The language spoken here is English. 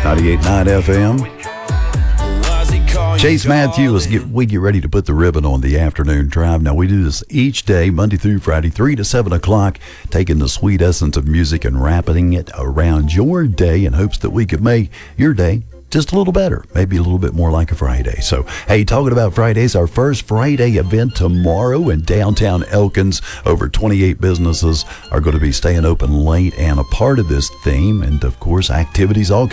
98.9 FM. Chase Matthews, we get ready to put the ribbon on the afternoon drive. Now, we do this each day, Monday through Friday, 3 to 7 o'clock, taking the sweet essence of music and wrapping it around your day in hopes that we could make your day just a little better, maybe a little bit more like a Friday. So, hey, talking about Fridays, our first Friday event tomorrow in downtown Elkins. Over 28 businesses are going to be staying open late and a part of this theme. And, of course, activities all